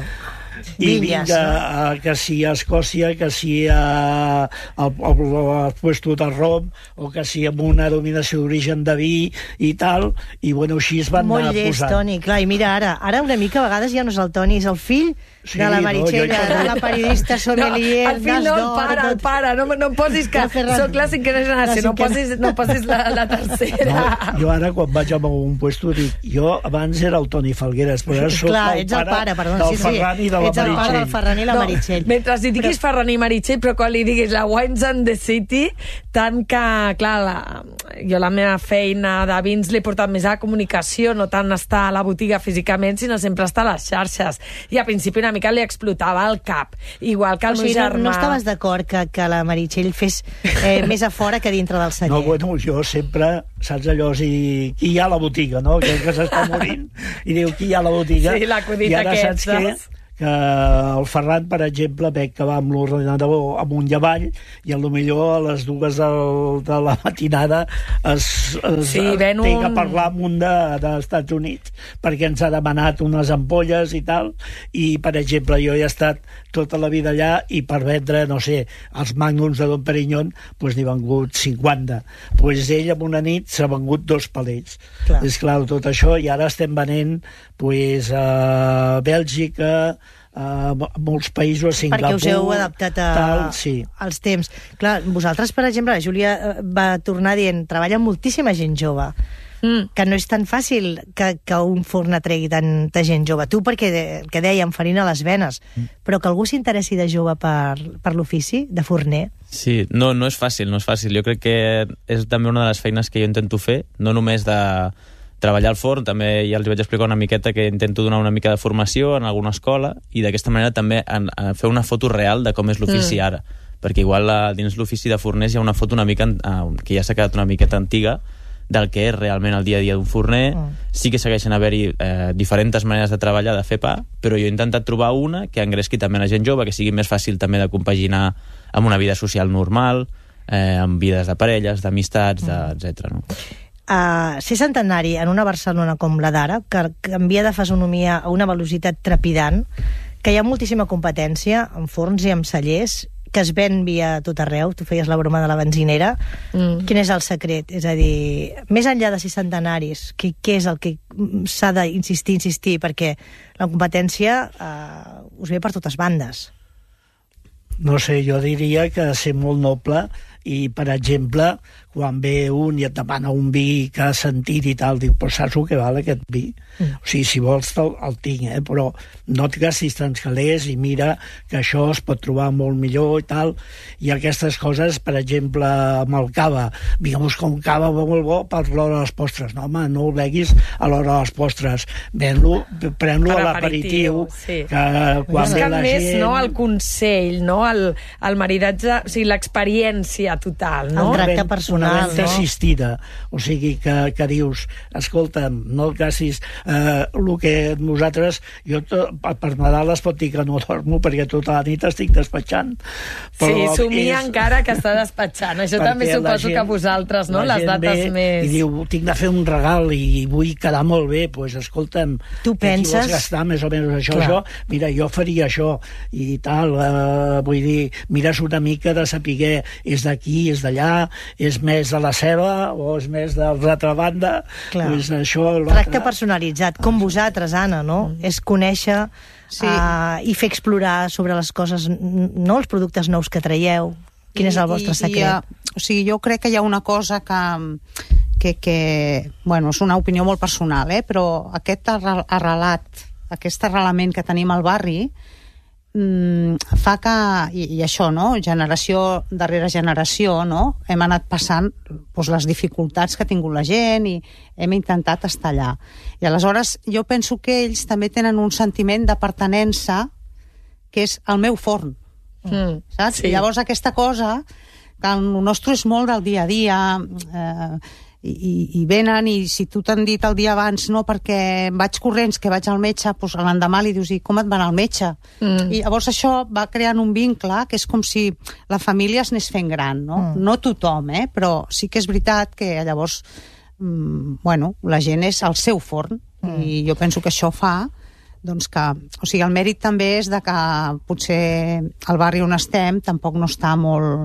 I vinga, no? Que si a Escòcia, que si a, al, al, al puesto de rom, o que si amb una dominació d'origen de vi i tal, i bueno, així es van molt anar llest, posant. Toni, clar, i mira ara, ara una mica a vegades ja no és el Toni, és el fill sí, de la Meritxell, no, de la periodista sommelier, no, el fill no, el pare, el pare, no, no em posis que soc la cinquena generació, no posis, no posis la, la tercera. No, jo ara quan vaig a un puesto dic, jo abans era el Toni Falgueres, però ara soc clar, el, ets el pare pare perdó, del sí, sí. Ferran i de la ets el pare del Ferran i la no, Meritxell. Mentre li diguis però... Ferran i Meritxell, però quan li diguis la Wines and the City, tant que, clar, la, jo la meva feina de vins l'he portat més a la comunicació, no tant estar a la botiga físicament, sinó sempre estar a les xarxes. I al principi una mica li explotava el cap, igual que el o sigui, meu germà. No, no estaves d'acord que, que la Meritxell fes eh, més a fora que dintre del celler? No, bueno, jo sempre, saps allò, si, qui hi ha a la botiga, no? Aquell que s'està morint i diu qui hi ha a la botiga. Sí, l'acudit aquest, saps què? Que el Ferran, per exemple, veig que va amb l'ordenador amunt i avall i potser a les dues del, de la matinada es, es sí, té un... que parlar amb un de, dels Estats Units perquè ens ha demanat unes ampolles i tal, i per exemple jo he estat tota la vida allà i per vendre, no sé, els magnums de Dom Perignon pues, n'hi vengut cinquanta, pues ell en una nit s'ha vengut dos palets. Clar. És clar, tot això, i ara estem venent pues, a Bèlgica, a molts països, a Singapur... Perquè us heu adaptat a, tal, sí. als temps. Clar, vosaltres, per exemple, la Júlia va tornar dient, treballa moltíssima gent jove, mm. que no és tan fàcil que, que un forn atregui tanta gent jove. Tu, perquè, que dèiem, farina a les venes, mm. però que algú s'interessi de jove per, per l'ofici, de forner... Sí, no, no és fàcil, no és fàcil. Jo crec que és també una de les feines que jo intento fer, no només de treballar al forn, també ja els vaig explicar una miqueta que intento donar una mica de formació en alguna escola i d'aquesta manera també en, en fer una foto real de com és l'ofici mm. ara, perquè igual a, dins l'ofici de forners hi ha una foto una mica uh, que ja s'ha quedat una miqueta antiga del que és realment el dia a dia d'un forner. Mm. Sí que segueixen haver-hi eh, diferents maneres de treballar, de fer pa, però jo he intentat trobar una que engresqui també la gent jove, que sigui més fàcil també de compaginar amb una vida social normal, eh, amb vides de parelles, d'amistats, mm. etcètera. No? Uh, ser centenari en una Barcelona com la d'ara, que canvia de fisonomia a una velocitat trepidant, que hi ha moltíssima competència en forns i en cellers, que es ven via tot arreu, tu feies la broma de la benzinera, mm. quin és el secret? És a dir, més enllà de ser centenaris, què, què és el que s'ha d'insistir, insistir, perquè la competència uh, us ve per totes bandes. No sé, jo diria que ser molt noble i, per exemple, quan ve un i et demana un vi que ha sentit i tal, dic, però saps el que val aquest vi? Mm. O sigui, si vols el, el tinc, eh? Però no et gastis tants calés i mira que això es pot trobar molt millor i tal. I aquestes coses, per exemple, amb el cava, vinga a buscar un cava molt bo per l'hora de les postres. No, home, no ho beguis a l'hora de les postres. Ven-lo, pren-lo a l'aperitiu, sí. que quan ve la més, gent... no, el consell, no? el, el maridatge, o sigui, l'experiència total, no? El tracte personal, una venda no? assistida, o sigui que, que dius, escolta'm, no el casis, eh, el que nosaltres, jo to, per Nadal es pot dir que no dormo perquè tota la nit estic despatxant. Però sí, somia és... encara que està despatxant. Això també suposo gent, que vosaltres, no? Les dates més... I diu, tinc de fer un regal i vull quedar molt bé, doncs pues, escolta'm, tu penses... si vols gastar més o menys això, Clar. això, mira, jo faria això i tal, eh, vull dir, mires una mica de saber és d'aquí, és d'allà, és més de la ceba o és més de l'altra banda. Pues això, tracte personalitzat, com vosaltres, Anna, no? Mm. És conèixer sí. uh, i fer explorar sobre les coses, no els productes nous que traieu. Quin és el vostre secret? I, i, uh, o sigui, jo crec que hi ha una cosa que, que, que bueno, és una opinió molt personal, eh? Però aquest arrelat, aquest arrelament que tenim al barri fa que, i, i això, no? Generació darrere generació, no? Hem anat passant doncs, les dificultats que ha tingut la gent i hem intentat estar allà. I aleshores jo penso que ells també tenen un sentiment de pertenença que és el meu forn. Mm, saps? Sí. I llavors aquesta cosa, que el nostre és molt del dia a dia, eh, i, i venen i si tu t'han dit el dia abans no perquè vaig corrents que vaig al metge, doncs l'endemà li dius i com et va anar al metge? Mm. I llavors això va creant un vincle que és com si la família es anés fent gran, no? Mm. No tothom, eh? Però sí que és veritat que llavors mm, bueno, la gent és el seu forn mm. i jo penso que això fa doncs que, o sigui, el mèrit també és de que potser el barri on estem tampoc no està molt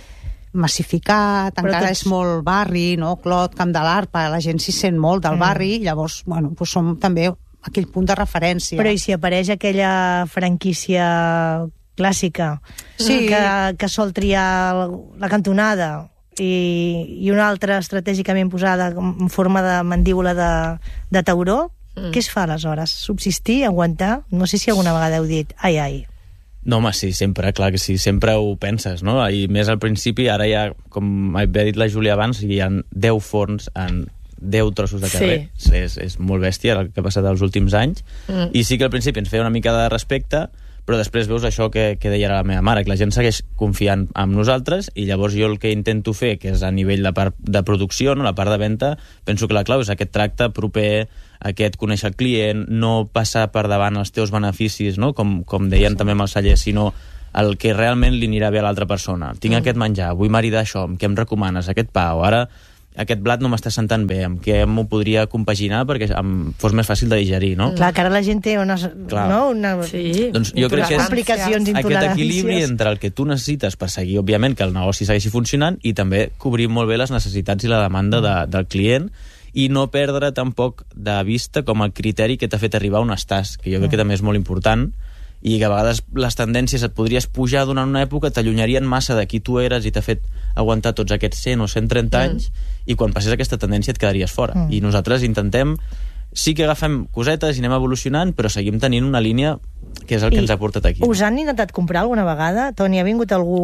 massificat, però encara tots... és molt barri, no? Clot, Camp de l'Arpa, la gent s'hi sent molt del mm. barri, llavors, bueno, doncs som també aquell punt de referència. Però i si apareix aquella franquícia clàssica sí. que, que sol triar la cantonada i, i una altra estratègicament posada en forma de mandíbula de, de tauró, mm. què es fa aleshores? Subsistir, aguantar? No sé si alguna vegada heu dit ai, ai. No, home, sí, sempre, clar que sí, sempre ho penses, no? I més al principi, ara ja, com havia dit la Júlia abans, hi ha deu forns en deu trossos de carrer. Sí. És, és molt bèstia el que ha passat els últims anys. Mm. I sí que al principi ens feia una mica de respecte, però després veus això que, que deia la meva mare, que la gent segueix confiant en nosaltres i llavors jo el que intento fer, que és a nivell de part de producció, no, la part de venda, penso que la clau és aquest tracte proper, aquest conèixer el client, no passar per davant els teus beneficis, no? com, com deien sí. també amb el celler, sinó el que realment li anirà bé a l'altra persona. Tinc mm. aquest menjar, vull maridar això, amb què em recomanes, aquest pa, o ara aquest blat no m'està sentant bé, amb què m'ho podria compaginar perquè em fos més fàcil de digerir, no? Clar, que ara la gent té unes, no? una... Sí. Doncs jo crec que és complicacions, aquest equilibri entre el que tu necessites per seguir, òbviament, que el negoci segueixi funcionant i també cobrir molt bé les necessitats i la demanda de, del client i no perdre tampoc de vista com el criteri que t'ha fet arribar on estàs, que jo crec que també és molt important i que a vegades les tendències et podries pujar durant una època, t'allunярien massa de qui tu eres i t'ha fet aguantar tots aquests cent o cent trenta mm. anys i quan passés aquesta tendència et quedaries fora. Mm. I nosaltres intentem, sí que agafem cosetes i anem evolucionant, però seguim tenint una línia que és el que I ens ha portat aquí. Us han intentat comprar alguna vegada? Toni, ha vingut algú